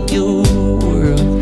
your world.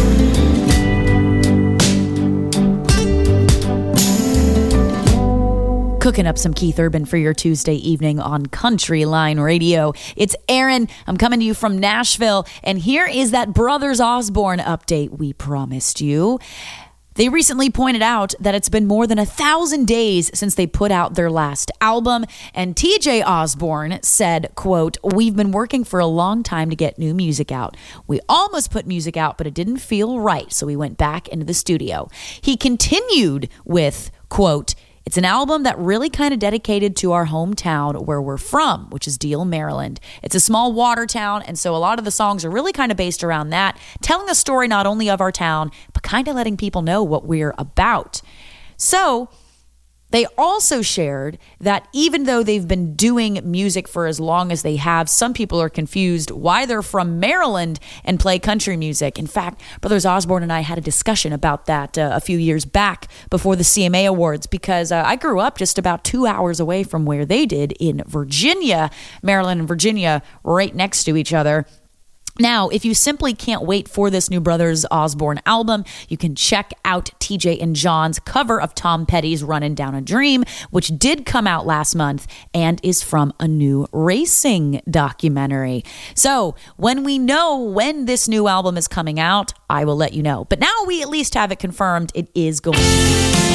Cooking up some Keith Urban for your Tuesday evening on Country Line Radio. It's Aaron. I'm coming to you from Nashville, and here is that Brothers Osborne update we promised you. They recently pointed out that it's been more than 1,000 days since they put out their last album, and TJ Osborne said, quote, "We've been working for a long time to get new music out. We almost put music out, but it didn't feel right, so we went back into the studio." He continued with, quote, "It's an album that really kind of dedicated to our hometown where we're from, which is Deal, Maryland. It's a small water town, and so a lot of the songs are really kind of based around that, telling the story not only of our town, but kind of letting people know what we're about." So they also shared that even though they've been doing music for as long as they have, some people are confused why they're from Maryland and play country music. In fact, Brothers Osborne and I had a discussion about that a few years back before the CMA Awards, because I grew up just about 2 hours away from where they did in Virginia. Maryland and Virginia right next to each other. Now, if you simply can't wait for this new Brothers Osborne album, you can check out TJ and John's cover of Tom Petty's Runnin' Down a Dream, which did come out last month and is from a new racing documentary. So when we know when this new album is coming out, I will let you know. But now we at least have it confirmed it is going to be